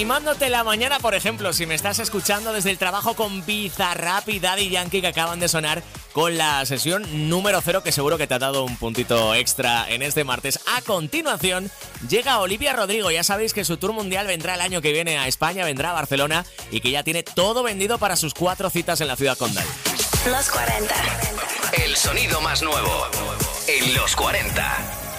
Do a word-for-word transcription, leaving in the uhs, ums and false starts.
Animándote la mañana, por ejemplo, si me estás escuchando desde el trabajo con Bizarrap y Daddy Yankee, que acaban de sonar con la sesión número cero, que seguro que te ha dado un puntito extra en este martes. A continuación, llega Olivia Rodrigo. Ya sabéis que su tour mundial vendrá el año que viene a España, vendrá a Barcelona y que ya tiene todo vendido para sus cuatro citas en la ciudad condal. Los cuarenta. El sonido más nuevo en Los cuarenta.